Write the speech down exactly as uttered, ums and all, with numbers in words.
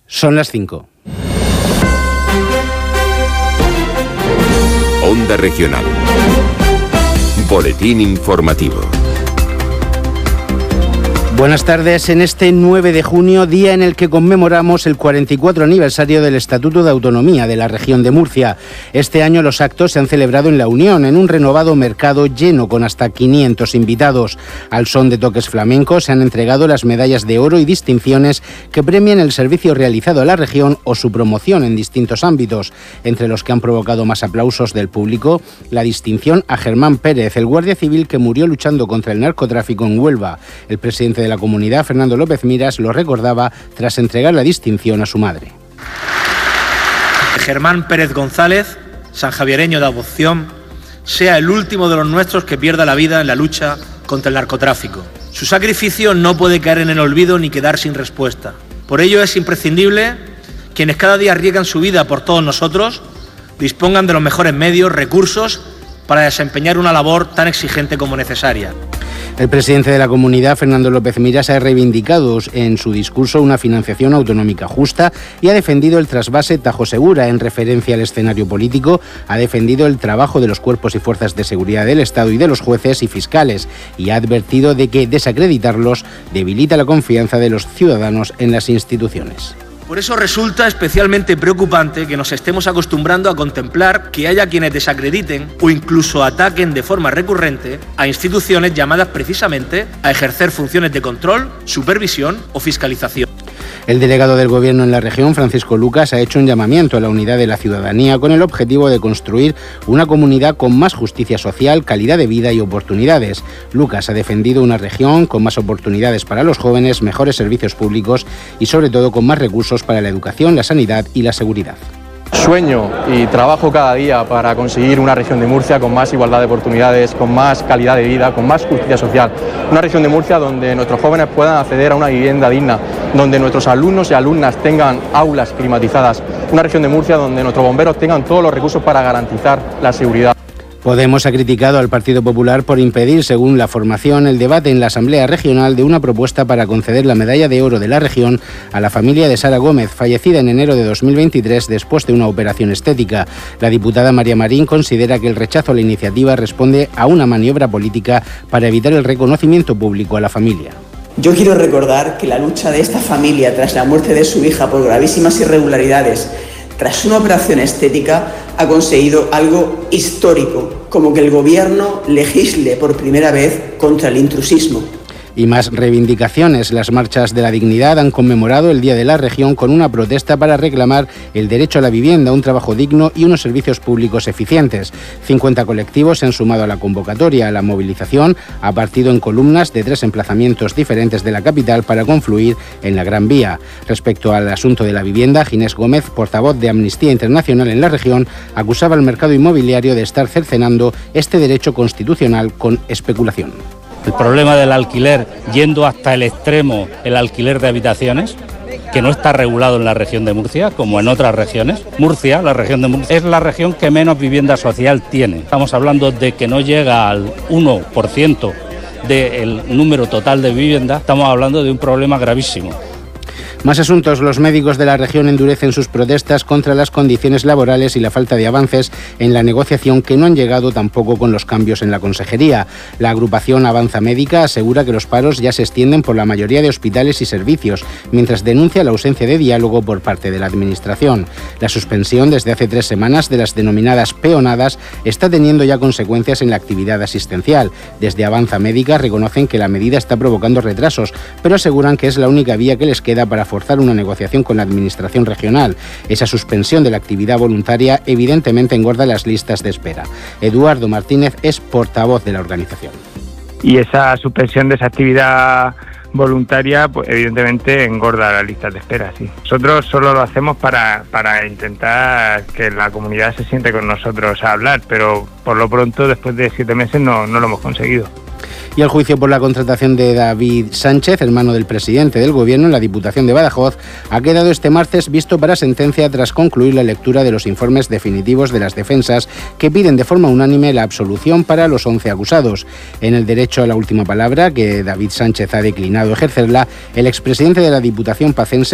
Son las cinco. Onda Regional. Boletín informativo. Buenas tardes. En este nueve de junio, día en el que conmemoramos el cuarenta y cuatro aniversario del Estatuto de Autonomía de la región de Murcia. Este año los actos se han celebrado en La Unión, en un renovado mercado lleno con hasta quinientos invitados. Al son de toques flamencos se han entregado las medallas de oro y distinciones que premian el servicio realizado a la región o su promoción en distintos ámbitos, entre los que han provocado más aplausos del público, la distinción a Germán Pérez, el guardia civil que murió luchando contra el narcotráfico en Huelva. El presidente de la comunidad, Fernando López Miras, lo recordaba tras entregar la distinción a su madre. Germán Pérez González, sanjaviereño de adopción, sea el último de los nuestros que pierda la vida en la lucha contra el narcotráfico. Su sacrificio no puede caer en el olvido ni quedar sin respuesta. Por ello es imprescindible quienes cada día arriesgan su vida por todos nosotros dispongan de los mejores medios, recursos para desempeñar una labor tan exigente como necesaria. El presidente de la comunidad, Fernando López Miras, ha reivindicado en su discurso una financiación autonómica justa y ha defendido el trasvase Tajo Segura. En referencia al escenario político, ha defendido el trabajo de los cuerpos y fuerzas de seguridad del Estado y de los jueces y fiscales y ha advertido de que desacreditarlos debilita la confianza de los ciudadanos en las instituciones. Por eso resulta especialmente preocupante que nos estemos acostumbrando a contemplar que haya quienes desacrediten o incluso ataquen de forma recurrente a instituciones llamadas precisamente a ejercer funciones de control, supervisión o fiscalización. El delegado del Gobierno en la región, Francisco Lucas, ha hecho un llamamiento a la unidad de la ciudadanía con el objetivo de construir una comunidad con más justicia social, calidad de vida y oportunidades. Lucas ha defendido una región con más oportunidades para los jóvenes, mejores servicios públicos y sobre todo con más recursos para la educación, la sanidad y la seguridad. Sueño y trabajo cada día para conseguir una región de Murcia con más igualdad de oportunidades, con más calidad de vida, con más justicia social. Una región de Murcia donde nuestros jóvenes puedan acceder a una vivienda digna, donde nuestros alumnos y alumnas tengan aulas climatizadas. Una región de Murcia donde nuestros bomberos tengan todos los recursos para garantizar la seguridad. Podemos ha criticado al Partido Popular por impedir, según la formación, el debate en la Asamblea Regional de una propuesta para conceder la medalla de oro de la región a la familia de Sara Gómez, fallecida en enero de dos mil veintitrés después de una operación estética. La diputada María Marín considera que el rechazo a la iniciativa responde a una maniobra política para evitar el reconocimiento público a la familia. Yo quiero recordar que la lucha de esta familia tras la muerte de su hija por gravísimas irregularidades tras una operación estética, ha conseguido algo histórico, como que el Gobierno legisle por primera vez contra el intrusismo. Y más reivindicaciones. Las marchas de la dignidad han conmemorado el Día de la Región con una protesta para reclamar el derecho a la vivienda, un trabajo digno y unos servicios públicos eficientes. cincuenta colectivos se han sumado a la convocatoria. La movilización ha partido en columnas de tres emplazamientos diferentes de la capital para confluir en la Gran Vía. Respecto al asunto de la vivienda, Ginés Gómez, portavoz de Amnistía Internacional en la región, acusaba al mercado inmobiliario de estar cercenando este derecho constitucional con especulación. El problema del alquiler, yendo hasta el extremo, el alquiler de habitaciones, que no está regulado en la región de Murcia, como en otras regiones. Murcia, la región de Murcia, es la región que menos vivienda social tiene. Estamos hablando de que no llega al uno por ciento del número total de vivienda. Estamos hablando de un problema gravísimo. Más asuntos. Los médicos de la región endurecen sus protestas contra las condiciones laborales y la falta de avances en la negociación que no han llegado tampoco con los cambios en la consejería. La agrupación Avanza Médica asegura que los paros ya se extienden por la mayoría de hospitales y servicios, mientras denuncia la ausencia de diálogo por parte de la Administración. La suspensión desde hace tres semanas de las denominadas peonadas está teniendo ya consecuencias en la actividad asistencial. Desde Avanza Médica reconocen que la medida está provocando retrasos, pero aseguran que es la única vía que les queda para forzar una negociación con la Administración regional. Esa suspensión de la actividad voluntaria evidentemente engorda las listas de espera. Eduardo Martínez es portavoz de la organización. Y esa suspensión de esa actividad voluntaria, pues evidentemente engorda las listas de espera, sí. Nosotros solo lo hacemos para, para intentar que la comunidad se siente con nosotros a hablar, pero por lo pronto, después de siete meses, no, no lo hemos conseguido. Y el juicio por la contratación de David Sánchez, hermano del presidente del Gobierno en la Diputación de Badajoz, ha quedado este martes visto para sentencia tras concluir la lectura de los informes definitivos de las defensas que piden de forma unánime la absolución para los once acusados. En el derecho a la última palabra, que David Sánchez ha declinado ejercerla, el expresidente de la Diputación pacense